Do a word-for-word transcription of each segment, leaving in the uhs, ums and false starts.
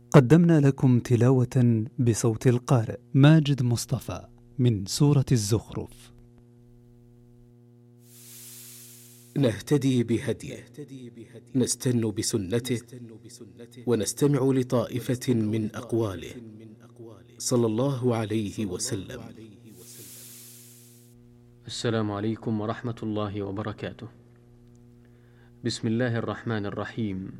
قدمنا لكم تلاوة بصوت القارئ ماجد مصطفى من سورة الزخرف. نهتدي بهديه، نستن بسنته، ونستمع لطائفة من أقواله صلى الله عليه وسلم. السلام عليكم ورحمة الله وبركاته. بسم الله الرحمن الرحيم.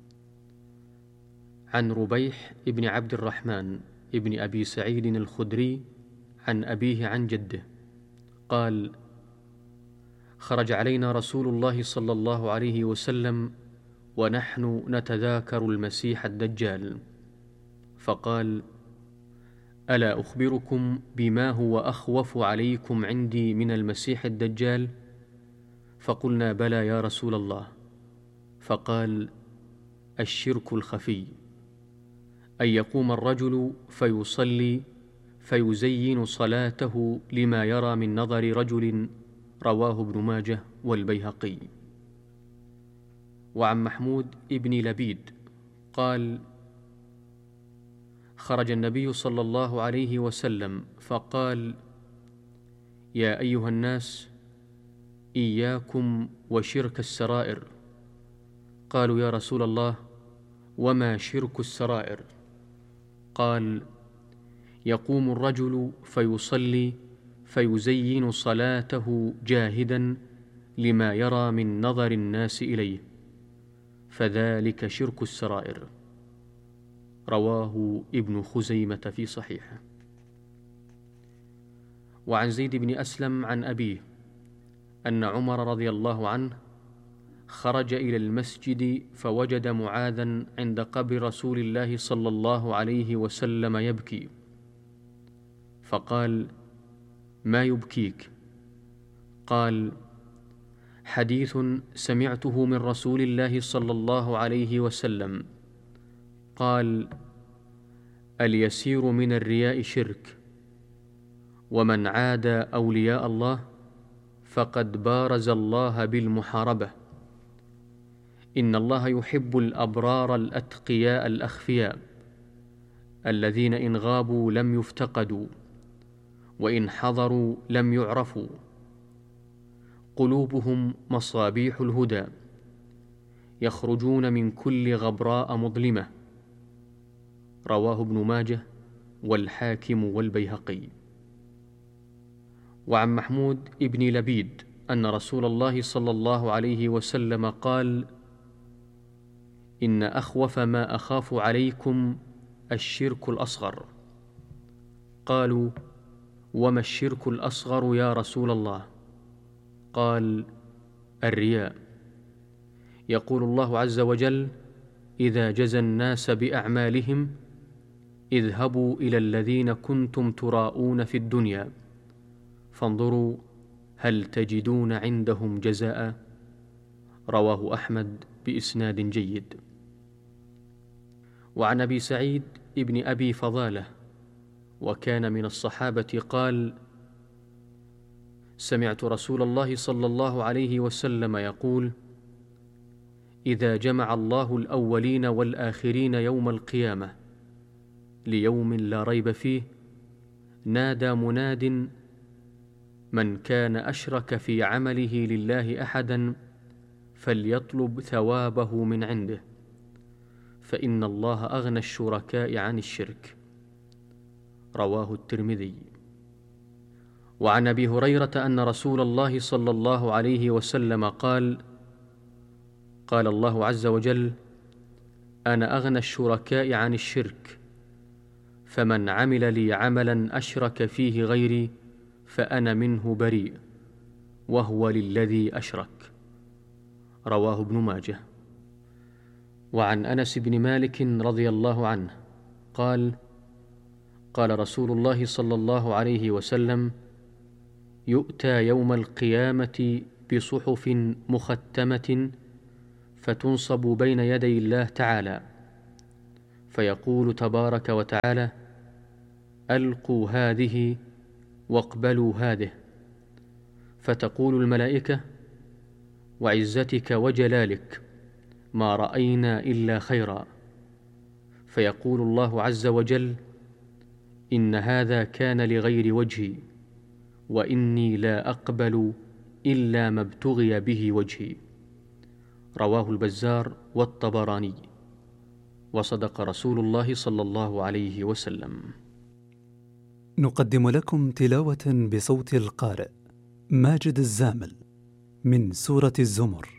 عن ربيح ابن عبد الرحمن ابن أبي سعيد الخدري عن أبيه عن جده قال: خرج علينا رسول الله صلى الله عليه وسلم ونحن نتذاكر المسيح الدجال، فقال: ألا أخبركم بما هو أخوف عليكم عندي من المسيح الدجال؟ فقلنا: بلى يا رسول الله. فقال: الشرك الخفي، أن يقوم الرجل فيصلي فيزين صلاته لما يرى من نظر رجل، رواه ابن ماجه والبيهقي. وعن محمود ابن لبيد قال: خرج النبي صلى الله عليه وسلم فقال: يا أيها الناس، إياكم وشرك السرائر. قالوا: يا رسول الله، وما شرك السرائر؟ قال: يقوم الرجل فيصلي فيزين صلاته جاهدا لما يرى من نظر الناس إليه، فذلك شرك السرائر. رواه ابن خزيمة في صحيحه. وعن زيد بن أسلم عن أبيه أن عمر رضي الله عنه خرج إلى المسجد فوجد معاذا عند قبر رسول الله صلى الله عليه وسلم يبكي، فقال: ما يبكيك؟ قال: حديث سمعته من رسول الله صلى الله عليه وسلم، قال: اليسير من الرياء شرك، ومن عادى أولياء الله فقد بارز الله بالمحاربة. إن الله يحب الأبرار الأتقياء الأخفياء الذين إن غابوا لم يفتقدوا، وإن حضروا لم يعرفوا، قلوبهم مصابيح الهدى، يخرجون من كل غبراء مظلمة. رواه ابن ماجه والحاكم والبيهقي. وعن محمود ابن لبيد أن رسول الله صلى الله عليه وسلم قال: إن أخوف ما أخاف عليكم الشرك الأصغر. قالوا: وما الشرك الأصغر يا رسول الله؟ قال: الرياء. يقول الله عز وجل: إذا جزى الناس بأعمالهم اذهبوا إلى الذين كنتم تراءون في الدنيا فانظروا هل تجدون عندهم جزاء. رواه أحمد بإسناد جيد. وعن أبي سعيد ابن أبي فضالة وكان من الصحابة قال: سمعت رسول الله صلى الله عليه وسلم يقول: إذا جمع الله الأولين والآخرين يوم القيامة ليوم لا ريب فيه، نادى مناد: من كان أشرك في عمله لله أحدا فليطلب ثوابه من عنده، فإن الله أغنى الشركاء عن الشرك. رواه الترمذي. وعن أبي هريرة أن رسول الله صلى الله عليه وسلم قال: قال الله عز وجل: أنا أغنى الشركاء عن الشرك، فمن عمل لي عملا أشرك فيه غيري فأنا منه بريء، وهو للذي أشرك. رواه ابن ماجه. وعن أنس بن مالك رضي الله عنه قال: قال رسول الله صلى الله عليه وسلم: يؤتى يوم القيامة بصحف مختمة فتنصب بين يدي الله تعالى، فيقول تبارك وتعالى: ألقوا هذه واقبلوا هذه. فتقول الملائكة: وعزتك وجلالك ما رأينا إلا خيرا. فيقول الله عز وجل: إن هذا كان لغير وجهي، وإني لا أقبل إلا ما ابتغي به وجهي. رواه البزار والطبراني. وصدق رسول الله صلى الله عليه وسلم. نقدم لكم تلاوة بصوت القارئ ماجد الزامل من سورة الزمر.